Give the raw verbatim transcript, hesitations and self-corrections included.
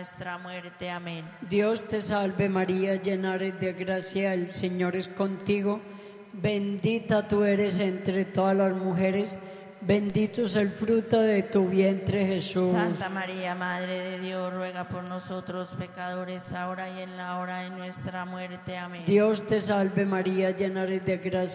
nuestra muerte. Amén. Dios te salve María, llena eres de gracia, el Señor es contigo. Bendita tú eres entre todas las mujeres, bendito es el fruto de tu vientre, Jesús. Santa María, Madre de Dios, ruega por nosotros pecadores, ahora y en la hora de nuestra muerte. Amén. Dios te salve María, llena eres de gracia.